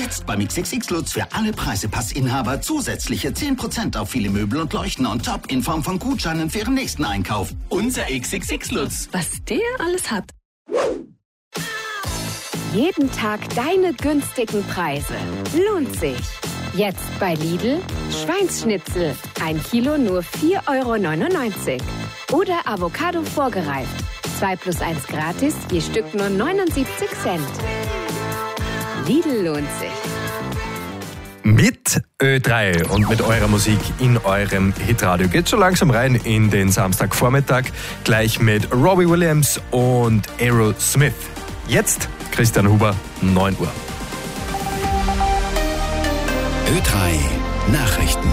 Jetzt beim XXX Lutz für alle Preisepassinhaber zusätzliche 10% auf viele Möbel und Leuchten on top in Form von Gutscheinen für Ihren nächsten Einkauf. Unser XXX Lutz. Was der alles hat. Jeden Tag deine günstigen Preise. Lohnt sich. Jetzt bei Lidl Schweinsschnitzel. 1 Kilo nur 4,99 €. Oder Avocado vorgereift. 2 + 1 gratis, je Stück nur 79 Cent. Lidl lohnt sich. Mit Ö3 und mit eurer Musik in eurem Hitradio geht schon langsam rein in den Samstagvormittag. Gleich mit Robbie Williams und Aerosmith. Jetzt Christian Huber, 9 Uhr. Ö3 Nachrichten.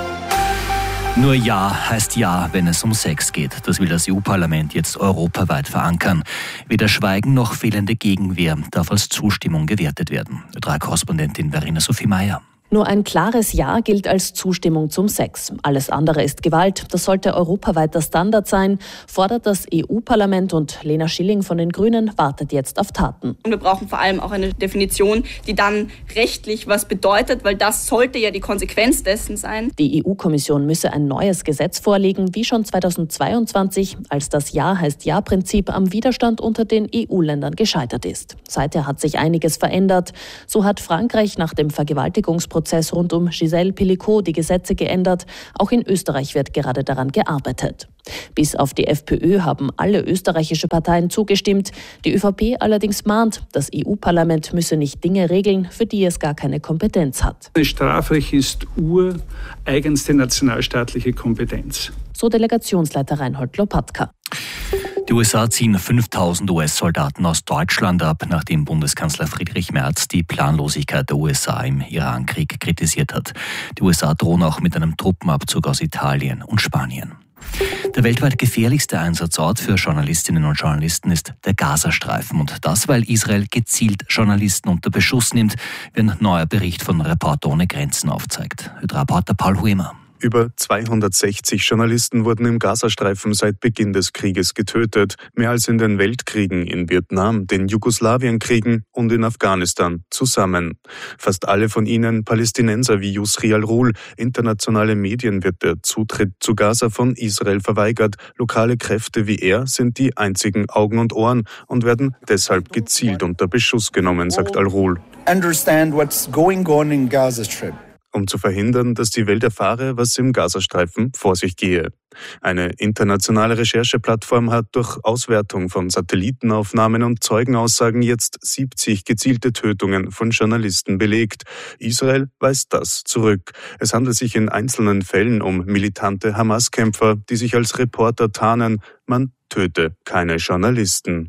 Nur Ja heißt Ja, wenn es um Sex geht. Das will das EU-Parlament jetzt europaweit verankern. Weder Schweigen noch fehlende Gegenwehr darf als Zustimmung gewertet werden. Ö3-Korrespondentin Verena Sophie Meyer. Nur ein klares Ja gilt als Zustimmung zum Sex. Alles andere ist Gewalt. Das sollte europaweit der Standard sein, fordert das EU-Parlament, und Lena Schilling von den Grünen wartet jetzt auf Taten. Wir brauchen vor allem auch eine Definition, die dann rechtlich was bedeutet, weil das sollte ja die Konsequenz dessen sein. Die EU-Kommission müsse ein neues Gesetz vorlegen, wie schon 2022, als das Ja heißt Ja-Prinzip am Widerstand unter den EU-Ländern gescheitert ist. Seither hat sich einiges verändert. So hat Frankreich nach dem Vergewaltigungsprozess rund um Gisèle Pelicot die Gesetze geändert. Auch in Österreich wird gerade daran gearbeitet. Bis auf die FPÖ haben alle österreichische Parteien zugestimmt. Die ÖVP allerdings mahnt, das EU-Parlament müsse nicht Dinge regeln, für die es gar keine Kompetenz hat. Das Strafrecht ist ureigenste nationalstaatliche Kompetenz. So Delegationsleiter Reinhold Lopatka. Die USA ziehen 5.000 US-Soldaten aus Deutschland ab, nachdem Bundeskanzler Friedrich Merz die Planlosigkeit der USA im Irankrieg kritisiert hat. Die USA drohen auch mit einem Truppenabzug aus Italien und Spanien. Der weltweit gefährlichste Einsatzort für Journalistinnen und Journalisten ist der Gazastreifen. Und das, weil Israel gezielt Journalisten unter Beschuss nimmt, wie ein neuer Bericht von Reporter ohne Grenzen aufzeigt. Reporter Paul Huemer. Über 260 Journalisten wurden im Gazastreifen seit Beginn des Krieges getötet. Mehr als in den Weltkriegen in Vietnam, den Jugoslawienkriegen und in Afghanistan zusammen. Fast alle von ihnen Palästinenser wie Yusri al-Rul. Internationale Medien wird der Zutritt zu Gaza von Israel verweigert. Lokale Kräfte wie er sind die einzigen Augen und Ohren und werden deshalb gezielt unter Beschuss genommen, sagt al-Rul. Understand what's going on in Gaza Strip. Um zu verhindern, dass die Welt erfahre, was im Gazastreifen vor sich gehe. Eine internationale Rechercheplattform hat durch Auswertung von Satellitenaufnahmen und Zeugenaussagen jetzt 70 gezielte Tötungen von Journalisten belegt. Israel weist das zurück. Es handelt sich in einzelnen Fällen um militante Hamas-Kämpfer, die sich als Reporter tarnen. Man töte keine Journalisten.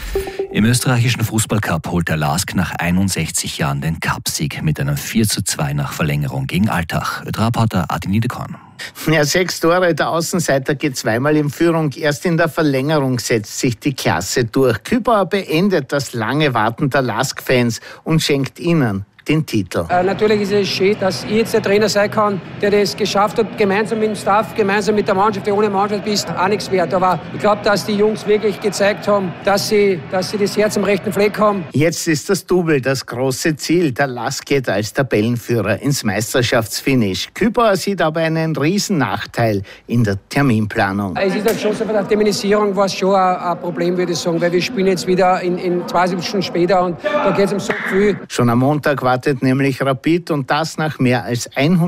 Im österreichischen Fußballcup holt der LASK nach 61 Jahren den Cupsieg mit einem 4:2 nach Verlängerung gegen Altach. Reporter Adi Niedekorn. Ja, 6 Tore, der Außenseiter geht zweimal in Führung. Erst in der Verlängerung setzt sich die Klasse durch. Kübauer beendet das lange Warten der LASK-Fans und schenkt ihnen den Titel. Natürlich ist es schön, dass ich jetzt der Trainer sein kann, der das geschafft hat, gemeinsam mit dem Staff, gemeinsam mit der Mannschaft. Ohne Mannschaft bist auch nichts wert. Aber ich glaube, dass die Jungs wirklich gezeigt haben, dass sie das Herz am rechten Fleck haben. Jetzt ist das Double das große Ziel. Der LASK geht als Tabellenführer ins Meisterschaftsfinish. Kübauer sieht aber einen riesen Nachteil in der Terminplanung. Es ist schon so, bei der Terminisierung war es schon ein Problem, würde ich sagen, weil wir spielen jetzt wieder in 20 Stunden später und da geht es um so viel. Schon am Montag wartet nämlich Rapid, und das nach mehr als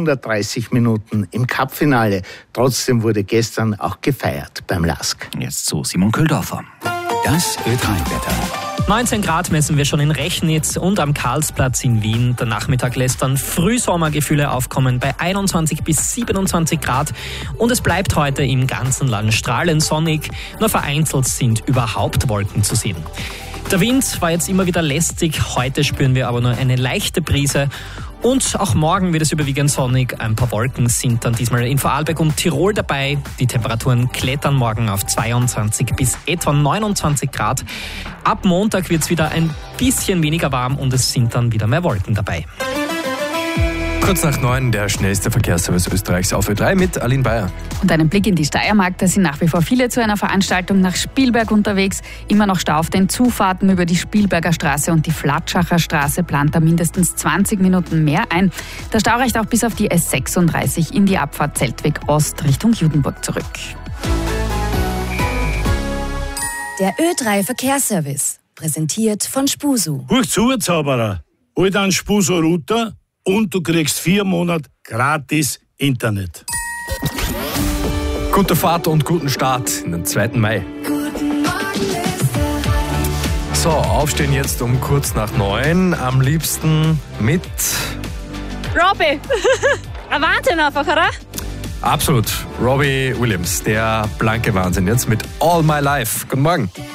130 Minuten im Cup-Finale. Trotzdem wurde gestern auch gefeiert beim LASK. Jetzt zu Simon Köhldorfer. Das Ö3-Wetter. 19 Grad messen wir schon in Rechnitz und am Karlsplatz in Wien. Der Nachmittag lässt dann Frühsommergefühle aufkommen bei 21 bis 27 Grad. Und es bleibt heute im ganzen Land strahlend sonnig. Nur vereinzelt sind überhaupt Wolken zu sehen. Der Wind war jetzt immer wieder lästig. Heute spüren wir aber nur eine leichte Brise. Und auch morgen wird es überwiegend sonnig. Ein paar Wolken sind dann diesmal in Vorarlberg und Tirol dabei. Die Temperaturen klettern morgen auf 22 bis etwa 29 Grad. Ab Montag wird es wieder ein bisschen weniger warm und es sind dann wieder mehr Wolken dabei. Kurz nach 9 der schnellste Verkehrsservice Österreichs auf Ö3 mit Aline Bayer. Und einen Blick in die Steiermark, da sind nach wie vor viele zu einer Veranstaltung nach Spielberg unterwegs. Immer noch Stau auf den Zufahrten über die Spielberger Straße und die Flatschacher Straße plant da mindestens 20 Minuten mehr ein. Der Stau reicht auch bis auf die S36 in die Abfahrt Zeltweg Ost Richtung Judenburg zurück. Der Ö3 Verkehrsservice, präsentiert von Spusu. Huch zu, Zauberer. Hol dann Spusu-Router und du kriegst 4 Monate gratis Internet. Gute Fahrt und guten Start in den 2. Mai. So, aufstehen jetzt um kurz nach 9. Am liebsten mit... Robbie! Ein Wahnsinn einfach, oder? Absolut. Robbie Williams, der blanke Wahnsinn. Jetzt mit All My Life. Guten Morgen.